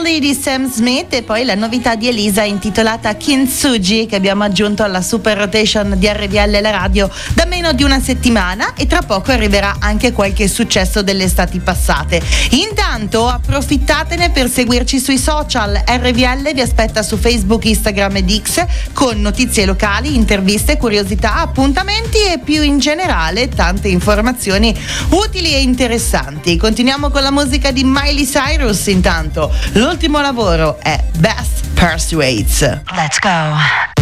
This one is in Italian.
Lonely di Sam Smith e poi la novità di Elisa intitolata Kintsugi, che abbiamo aggiunto alla super rotation di RVL La Radio da meno di una settimana, e tra poco arriverà anche qualche successo delle estati passate. Intanto approfittatene per seguirci sui social. RVL vi aspetta su Facebook, Instagram ed X con notizie locali, interviste, curiosità, appuntamenti e più in generale tante informazioni utili e interessanti. Continuiamo con la musica di Miley Cyrus. Intanto l'ultimo lavoro è Best Persuades. Let's go.